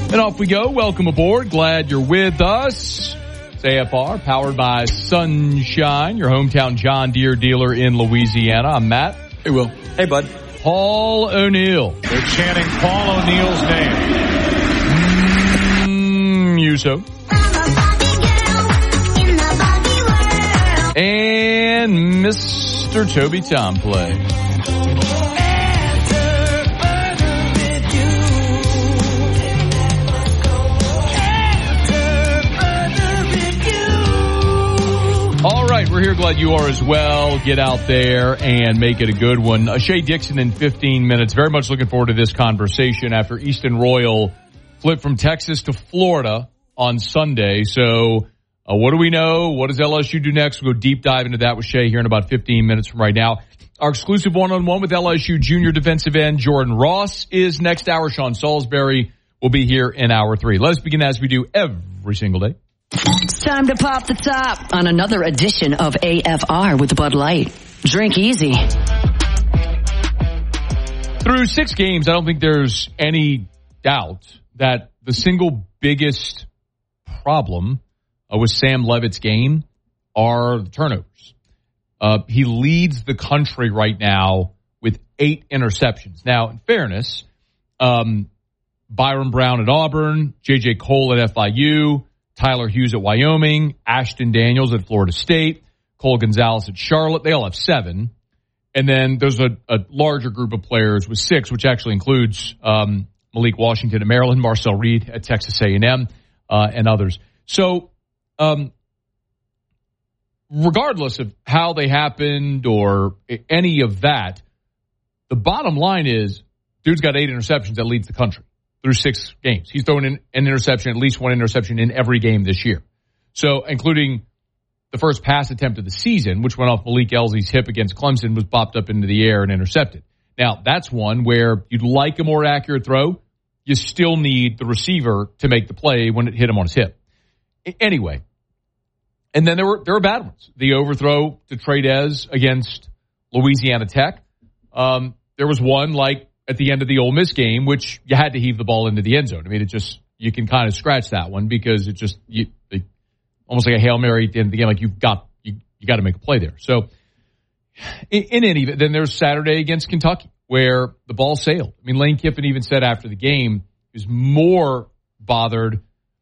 And off we go. Welcome aboard. Glad you're with us. It's AFR, powered by Sunshine, your hometown John Deere dealer in Louisiana. I'm Matt. Hey, Will. Hey, bud. Paul O'Neill. They're chanting Paul O'Neill's name. Muso. And Mr. Toby Tomplay. All right, we're here. Glad you are as well. Get out there and make it a good one. Shea Dixon in 15 minutes. Very much looking forward to this conversation after Easton Royal flipped from Texas to Florida on Sunday. So what do we know? What does LSU do next? We'll go deep dive into that with Shea here in about 15 minutes from right now. Our exclusive one-on-one with LSU junior defensive end Jordan Ross is next hour. Sean Salisbury will be here in hour 3. Let's begin as we do every single day. It's time to pop the top on another edition of AFR with Bud Light. Drink easy. Through 6 games, I don't think there's any doubt that the single biggest problem with Sam Leavitt's game are the turnovers. He leads the country right now with 8 interceptions. Now, in fairness, Byron Brown at Auburn, J.J. Cole at FIU, Tyler Hughes at Wyoming, Ashton Daniels at Florida State, Cole Gonzalez at Charlotte. They all have 7. And then there's a larger group of players with 6, which actually includes Malik Washington at Maryland, Marcel Reed at Texas A&M, and others. So regardless of how they happened or any of that, the bottom line is dude's got 8 interceptions that leads the country through 6 games. He's thrown in an interception, at least 1 interception in every game this year. So including the first pass attempt of the season, which went off Malik Elsey's hip against Clemson, was bopped up into the air and intercepted. Now, that's one where you'd like a more accurate throw. You still need the receiver to make the play when it hit him on his hip. Anyway, and then there were bad ones. The overthrow to Tradez against Louisiana Tech. There was one like at the end of the Ole Miss game, which you had to heave the ball into the end zone. I mean, you can kind of scratch that one because it almost like a Hail Mary at the end of the game. Like you got to make a play there. So in any event, then there's Saturday against Kentucky where the ball sailed. I mean, Lane Kiffin even said after the game he was more bothered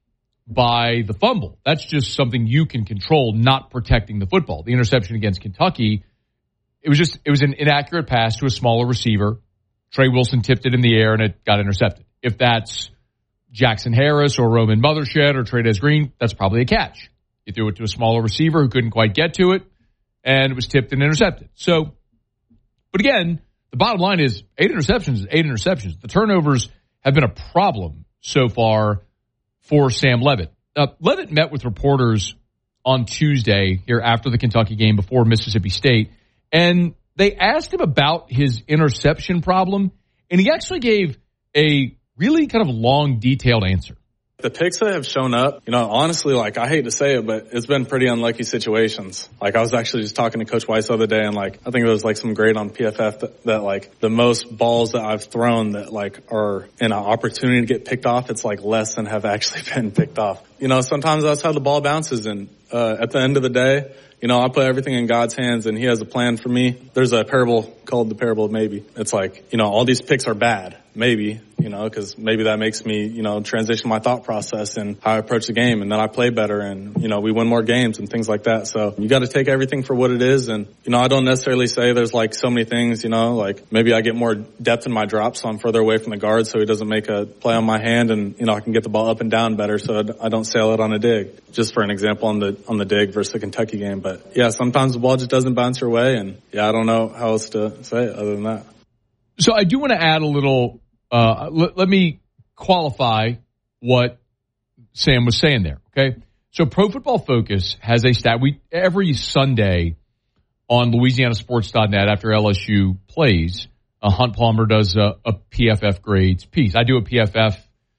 by the fumble. That's just something you can control, not protecting the football. The interception against Kentucky, it was an inaccurate pass to a smaller receiver. Trey Wilson tipped it in the air and it got intercepted. If that's Jackson Harris or Roman Mothershed or Tradez Green, that's probably a catch. You threw it to a smaller receiver who couldn't quite get to it, and it was tipped and intercepted. So, but again, the bottom line is 8 interceptions is 8 interceptions. The turnovers have been a problem so far for Sam Leavitt. Leavitt met with reporters on Tuesday here after the Kentucky game before Mississippi State, and they asked him about his interception problem, and he actually gave a really kind of long, detailed answer. The picks that have shown up, honestly, I hate to say it, but it's been pretty unlucky situations. I was actually just talking to Coach Weiss the other day, and I think there was some grade on PFF that the most balls that I've thrown that are in an opportunity to get picked off, it's less than have actually been picked off. Sometimes that's how the ball bounces, and at the end of the day, I put everything in God's hands and he has a plan for me. There's a parable called the parable of maybe. It's all these picks are bad. Maybe, because maybe that makes me, transition my thought process and how I approach the game. And then I play better and, we win more games and things like that. So you got to take everything for what it is. And, I don't necessarily say there's so many things, maybe I get more depth in my drop so I'm further away from the guard so he doesn't make a play on my hand and, I can get the ball up and down better so I don't sail it on a dig. Just for an example on the dig versus the Kentucky game. But yeah, sometimes the ball just doesn't bounce your way. And yeah, I don't know how else to say it other than that. So I do want to add a little, let me qualify what Sam was saying there, okay? So Pro Football Focus has a stat. Every Sunday on LouisianaSports.net after LSU plays, Hunt Palmer does a PFF grades piece. I do a PFF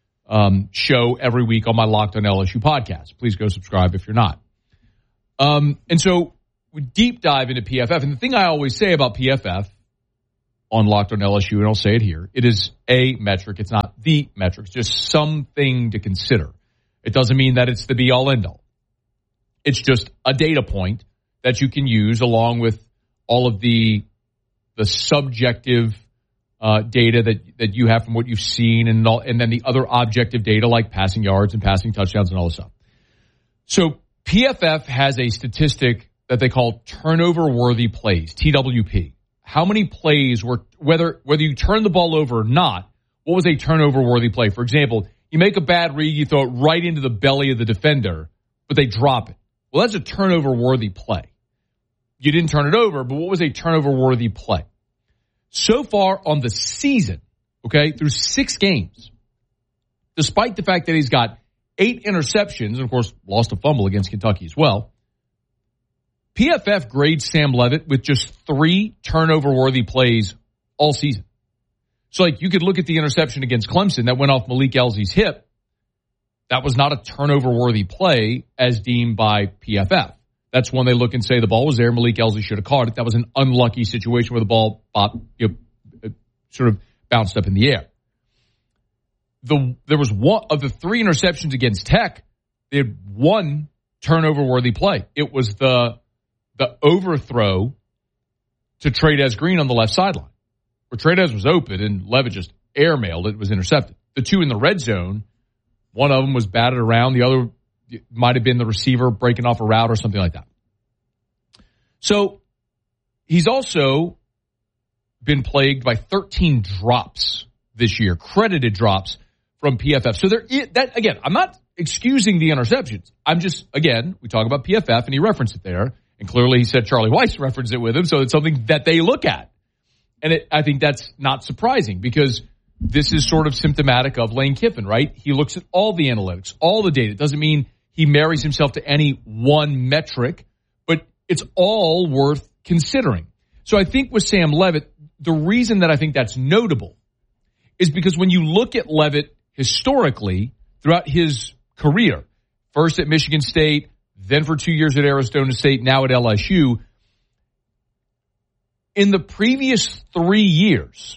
show every week on my Locked on LSU podcast. Please go subscribe if you're not. And so we deep dive into PFF. And the thing I always say about PFF on Locked on LSU, and I'll say it here. It is a metric. It's not the metric. It's just something to consider. It doesn't mean that it's the be-all, end-all. It's just a data point that you can use along with all of the subjective data that you have from what you've seen and then the other objective data like passing yards and passing touchdowns and all this stuff. So PFF has a statistic that they call turnover-worthy plays, TWP. How many plays were, whether you turn the ball over or not, what was a turnover-worthy play? For example, you make a bad read, you throw it right into the belly of the defender, but they drop it. Well, that's a turnover-worthy play. You didn't turn it over, but what was a turnover-worthy play? So far on the season, okay, through 6 games, despite the fact that he's got 8 interceptions, and of course lost a fumble against Kentucky as well, PFF grades Sam Leavitt with just 3 turnover-worthy plays all season. So, like, you could look at the interception against Clemson that went off Malik Elsey's hip. That was not a turnover-worthy play as deemed by PFF. That's when they look and say the ball was there. Malik Elsey should have caught it. That was an unlucky situation where the ball sort of bounced up in the air. There was one of the 3 interceptions against Tech. They had 1 turnover-worthy play. It was the overthrow to Trey'Dez Green on the left sideline, where Trey'Dez was open and Leavitt just airmailed it. It was intercepted. The 2 in the red zone, one of them was batted around. The other might have been the receiver breaking off a route or something like that. So he's also been plagued by 13 drops this year, credited drops from PFF. So again, I'm not excusing the interceptions. I'm just, again, we talk about PFF and he referenced it there. And clearly he said Charlie Weiss referenced it with him. So it's something that they look at. And I think that's not surprising because this is sort of symptomatic of Lane Kiffin, right? He looks at all the analytics, all the data. It doesn't mean he marries himself to any one metric, but it's all worth considering. So I think with Sam Leavitt, the reason that I think that's notable is because when you look at Leavitt historically throughout his career, first at Michigan State, then for 2 years at Arizona State, now at LSU, in the previous 3 years,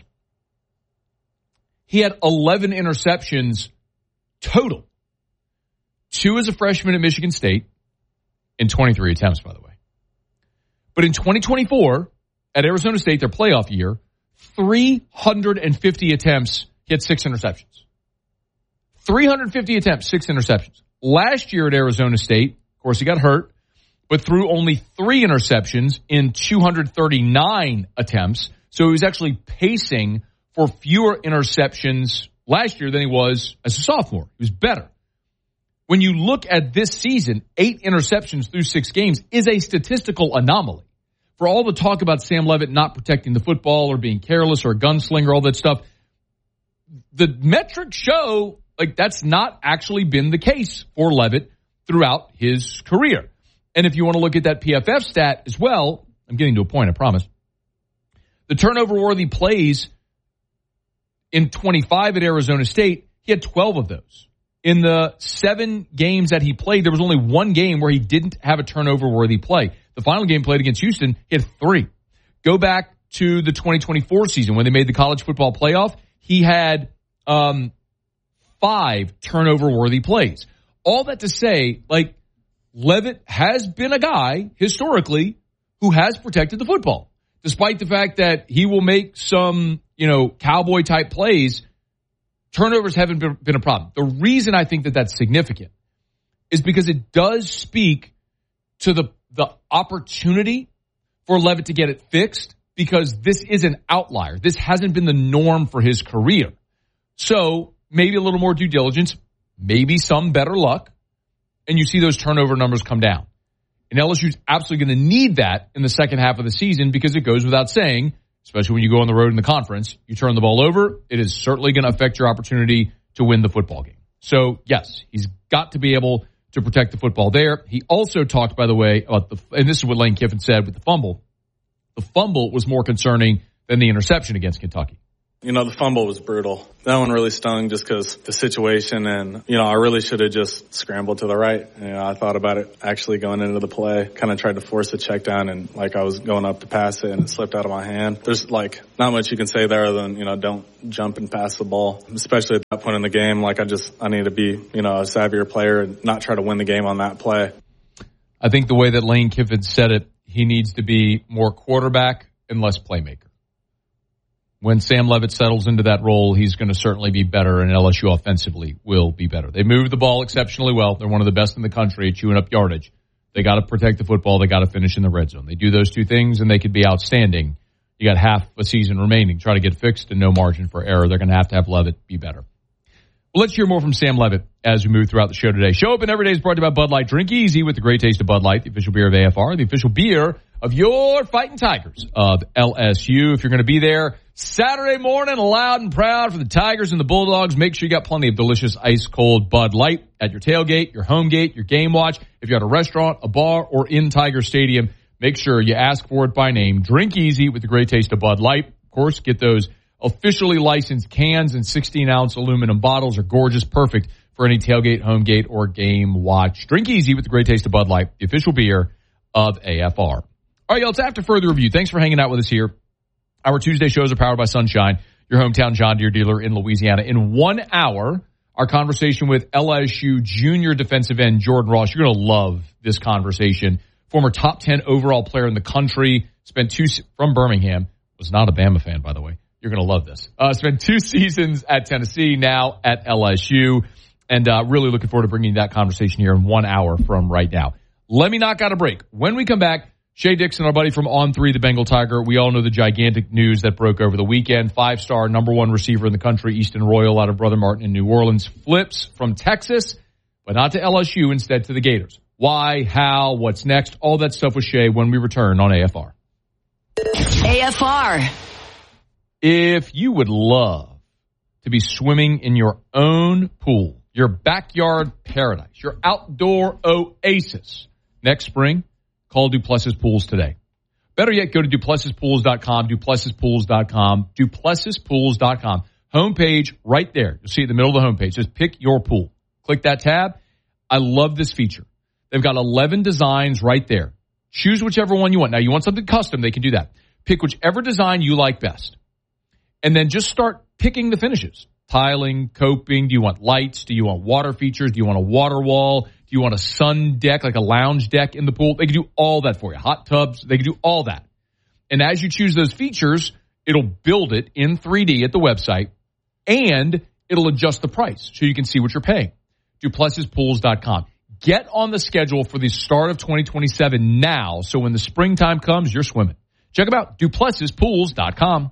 he had 11 interceptions total. 2 as a freshman at Michigan State in 23 attempts, by the way. But in 2024, at Arizona State, their playoff year, 350 attempts, he had 6 interceptions. 350 attempts, 6 interceptions. Last year at Arizona State, of course, he got hurt, but threw only 3 interceptions in 239 attempts. So he was actually pacing for fewer interceptions last year than he was as a sophomore. He was better. When you look at this season, 8 interceptions through 6 games is a statistical anomaly. For all the talk about Sam Leavitt not protecting the football or being careless or a gunslinger, all that stuff, the metrics show like that's not actually been the case for Leavitt throughout his career. And if you want to look at that PFF stat as well, I'm getting to a point, I promise. The turnover-worthy plays in 25 at Arizona State, he had 12 of those. In the 7 games that he played, there was only 1 game where he didn't have a turnover-worthy play. The final game played against Houston, he had 3. Go back to the 2024 season when they made the college football playoff. He had 5 turnover-worthy plays. All that to say, like, Leavitt has been a guy, historically, who has protected the football. Despite the fact that he will make some, cowboy-type plays, turnovers haven't been a problem. The reason I think that that's significant is because it does speak to the opportunity for Leavitt to get it fixed because this is an outlier. This hasn't been the norm for his career. So maybe a little more due diligence, maybe some better luck, and you see those turnover numbers come down. And LSU's absolutely going to need that in the second half of the season because it goes without saying, especially when you go on the road in the conference, you turn the ball over, it is certainly going to affect your opportunity to win the football game. So, yes, he's got to be able to protect the football there. He also talked, by the way, about and this is what Lane Kiffin said with the fumble. The fumble was more concerning than the interception against Kentucky. The fumble was brutal. That one really stung just because the situation, and, I really should have just scrambled to the right. I thought about it actually going into the play, kind of tried to force the check down, and I was going up to pass it and it slipped out of my hand. There's not much you can say there other than, don't jump and pass the ball, especially at that point in the game. I need to be, a savvier player and not try to win the game on that play. I think the way that Lane Kiffin said it, he needs to be more quarterback and less playmaker. When Sam Leavitt settles into that role, he's going to certainly be better, and LSU offensively will be better. They move the ball exceptionally well. They're one of the best in the country at chewing up yardage. They got to protect the football. They got to finish in the red zone. They do those two things, and they could be outstanding. You got half a season remaining. Try to get fixed and no margin for error. They're going to have Leavitt be better. Well, let's hear more from Sam Leavitt as we move throughout the show today. Show Up and Every Day is brought to you by Bud Light. Drink easy with the great taste of Bud Light, the official beer of AFR, the official beer of your Fighting Tigers of LSU. If you're going to be there Saturday morning, loud and proud for the Tigers and the Bulldogs, make sure you got plenty of delicious ice-cold Bud Light at your tailgate, your home gate, your game watch. If you're at a restaurant, a bar, or in Tiger Stadium, make sure you ask for it by name. Drink easy with the great taste of Bud Light. Of course, get those officially licensed cans and 16-ounce aluminum bottles are gorgeous, perfect for any tailgate, home gate, or game watch. Drink easy with the great taste of Bud Light, the official beer of AFR. All right, y'all, it's After Further Review. Thanks for hanging out with us here. Our Tuesday shows are powered by Sunshine, your hometown John Deere dealer in Louisiana. In 1 hour, our conversation with LSU junior defensive end Jordan Ross. You're going to love this conversation. Former top 10 overall player in the country, from Birmingham, was not a Bama fan, by the way. You're going to love this. Spent 2 seasons at Tennessee, now at LSU, and really looking forward to bringing you that conversation here in 1 hour from right now. Let me knock out a break. When we come back, Shea Dixon, our buddy from On3, the Bengal Tiger. We all know the gigantic news that broke over the weekend. 5-star, number 1 receiver in the country, Easton Royal out of Brother Martin in New Orleans, flips from Texas, but not to LSU, instead to the Gators. Why, how, what's next? All that stuff with Shea when we return on AFR. AFR. If you would love to be swimming in your own pool, your backyard paradise, your outdoor oasis next spring, call Duplessis Pools today. Better yet, go to DuplessisPools.com, DuplessisPools.com, DuplessisPools.com. Homepage right there. You'll see it in the middle of the homepage. Just pick your pool. Click that tab. I love this feature. They've got 11 designs right there. Choose whichever one you want. Now, you want something custom, they can do that. Pick whichever design you like best. And then just start picking the finishes. Tiling, coping. Do you want lights? Do you want water features? Do you want a water wall? Do you want a sun deck, like a lounge deck in the pool? They can do all that for you. Hot tubs, they can do all that. And as you choose those features, it'll build it in 3D at the website, and it'll adjust the price so you can see what you're paying. DuplessisPools.com. Get on the schedule for the start of 2027 now, so when the springtime comes, you're swimming. Check them out, DuplessisPools.com.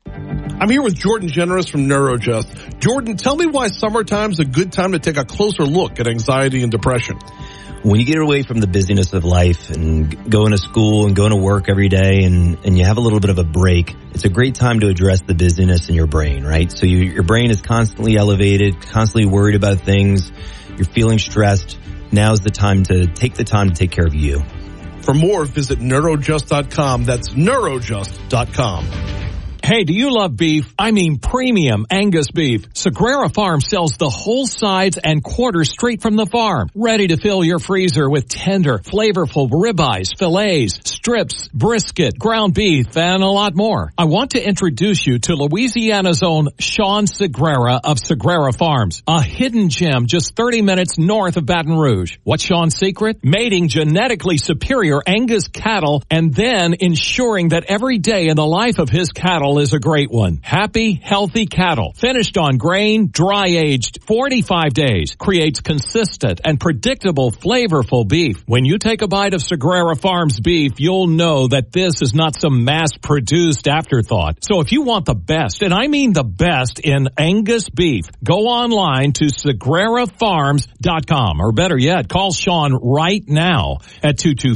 I'm here with Jordan Generous from NeuroJust. Jordan, tell me why summertime's a good time to take a closer look at anxiety and depression. When you get away from the busyness of life and going to school and going to work every day and you have a little bit of a break, it's a great time to address the busyness in your brain, right? So your brain is constantly elevated, constantly worried about things. You're feeling stressed. Now's the time to take care of you. For more, visit NeuroJust.com. That's NeuroJust.com. Hey, do you love beef? I mean premium Angus beef. Sagrera Farm sells the whole sides and quarters straight from the farm. Ready to fill your freezer with tender, flavorful ribeyes, fillets, strips, brisket, ground beef, and a lot more. I want to introduce you to Louisiana's own Sean Sagrera of Sagrera Farms, a hidden gem just 30 minutes north of Baton Rouge. What's Sean's secret? Mating genetically superior Angus cattle and then ensuring that every day in the life of his cattle is a great one. Happy, healthy cattle, finished on grain, dry-aged 45 days, creates consistent and predictable, flavorful beef. When you take a bite of Sagrera Farms beef, you'll know that this is not some mass-produced afterthought. So if you want the best, and I mean the best in Angus beef, go online to SagreraFarms.com, or better yet, call Sean right now at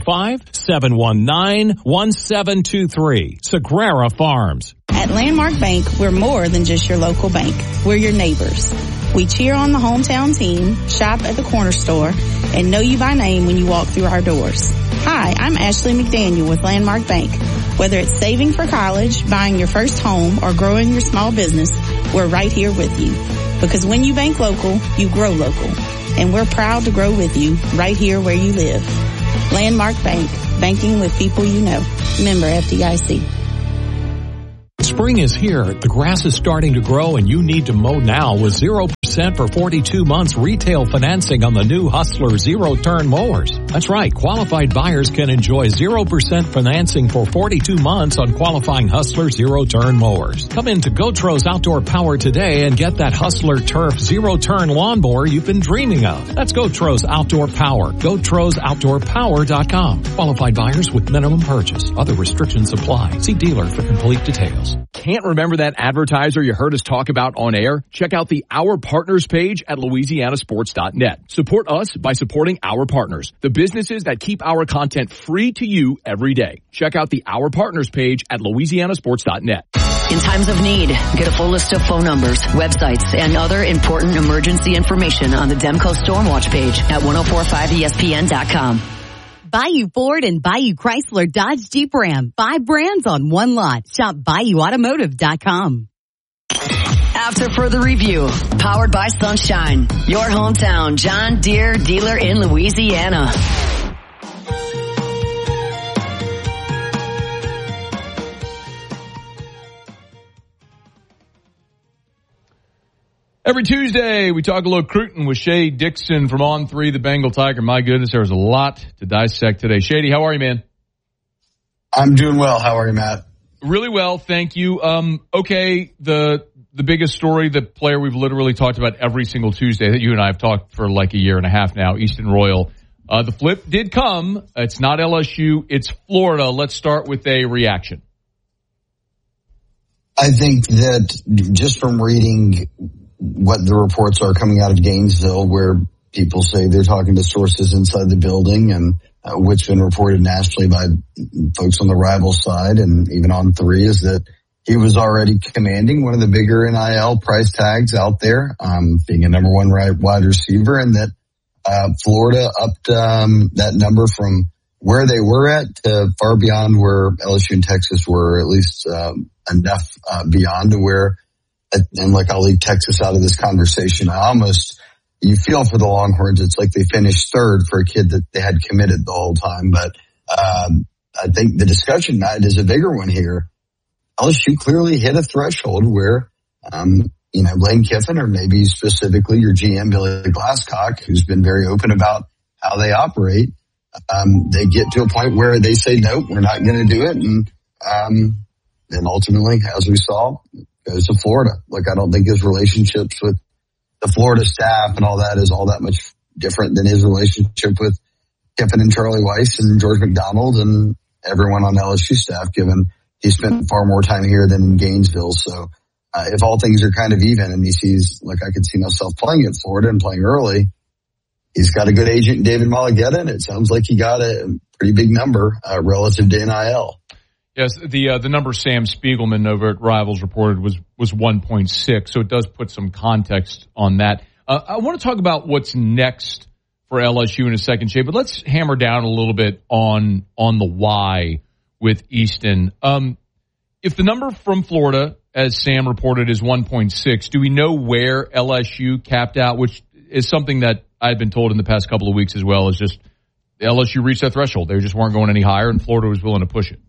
225-719-1723. Sagrera Farms. At Landmark Bank, we're more than just your local bank. We're your neighbors. We cheer on the hometown team, shop at the corner store, and know you by name when you walk through our doors. Hi, I'm Ashley McDaniel with Landmark Bank. Whether it's saving for college, buying your first home, or growing your small business, we're right here with you. Because when you bank local, you grow local. And we're proud to grow with you right here where you live. Landmark Bank, banking with people you know. Member FDIC. Spring is here. The grass is starting to grow and you need to mow now with 0% for 42 months retail financing on the new Hustler zero-turn mowers. That's right. Qualified buyers can enjoy 0% financing for 42 months on qualifying Hustler zero-turn mowers. Come into Gotros Outdoor Power today and get that Hustler Turf zero-turn lawnmower you've been dreaming of. That's Gotros Outdoor Power. GotrosOutdoorPower.com. Qualified buyers with minimum purchase. Other restrictions apply. See dealer for complete details. Can't remember that advertiser you heard us talk about on air? Check out the Our Partners page at LouisianaSports.net. Support us by supporting our partners, the businesses that keep our content free to you every day. Check out the Our Partners page at LouisianaSports.net. In times of need, get a full list of phone numbers, websites, and other important emergency information on the Demco Stormwatch page at 1045ESPN.com. Bayou Ford and Bayou Chrysler Dodge Jeep Ram. 5 brands on one lot. Shop BayouAutomotive.com. After further review, powered by Sunshine, your hometown John Deere dealer in Louisiana. Every Tuesday, we talk a little recruiting with Shea Dixon from On 3, the Bengal Tiger. My goodness, there was a lot to dissect today. Shady, how are you, man? I'm doing well. How are you, Matt? Really well, thank you. Okay, the biggest story, the player we've literally talked about every single Tuesday that you and I have talked for like a year and a half now, Easton Royal. The flip did come. It's not LSU, it's Florida. Let's start with a reaction. I think that just from reading what the reports are coming out of Gainesville, where people say they're talking to sources inside the building, and which been reported nationally by folks on the rival side and even On 3, is that he was already commanding one of the bigger NIL price tags out there, being a number 1 wide receiver, and that Florida upped that number from where they were at to far beyond where LSU and Texas were, at least enough beyond to where. And look, I'll leave Texas out of this conversation. You feel for the Longhorns. It's like they finished third for a kid that they had committed the whole time. But I think the discussion, Matt, is a bigger one here. LSU clearly hit a threshold where, Lane Kiffin, or maybe specifically your GM, Billy Glasscock, who's been very open about how they operate, they get to a point where they say, nope, we're not going to do it. And then ultimately, as we saw, goes to Florida. Look, I don't think his relationships with the Florida staff and all that is all that much different than his relationship with Kiffin and Charlie Weiss and George McDonald and everyone on LSU staff, given he spent far more time here than in Gainesville. So if all things are kind of even and he sees, like, I could see myself playing at Florida and playing early, he's got a good agent, David Malagueta, and it sounds like he got a pretty big number relative to NIL. Yes, the number Sam Spiegelman over at Rivals reported was 1.6, so it does put some context on that. I want to talk about what's next for LSU in a second, Shay, but let's hammer down a little bit on the why with Easton. If the number from Florida, as Sam reported, is 1.6, do we know where LSU capped out, which is something that I've been told in the past couple of weeks as well, is just LSU reached that threshold. They just weren't going any higher, and Florida was willing to push it.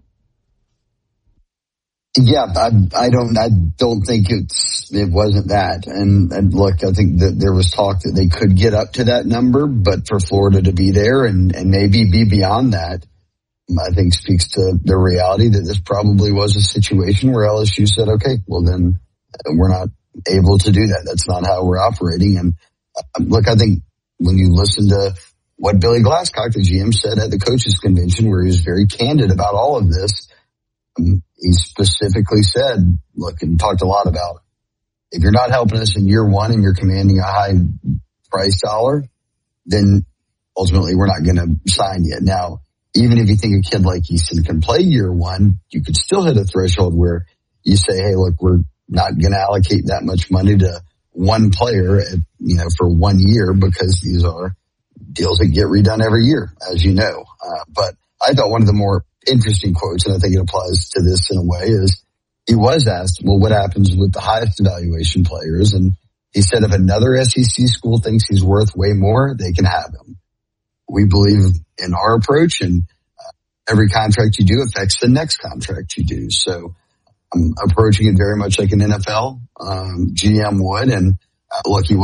Yeah, I don't think it wasn't that. And look, I think that there was talk that they could get up to that number, but for Florida to be there and maybe be beyond that, I think speaks to the reality that this probably was a situation where LSU said, okay, well then we're not able to do that. That's not how we're operating. And look, I think when you listen to what Billy Glasscock, the GM, said at the coaches convention, where he was very candid about all of this, he specifically said, look, and talked a lot about, if you're not helping us in year one and you're commanding a high price dollar, then ultimately we're not going to sign you. Now, even if you think a kid like Easton can play year one, you could still hit a threshold where you say, hey, look, we're not going to allocate that much money to one player, for 1 year, because these are deals that get redone every year, as you know. But I thought one of the more interesting quotes, and I think it applies to this in a way, is he was asked, well, what happens with the highest evaluation players? And he said, if another SEC school thinks he's worth way more, they can have him. We believe in our approach, and every contract you do affects the next contract you do. So I'm approaching it very much like an NFL GM would. And look, he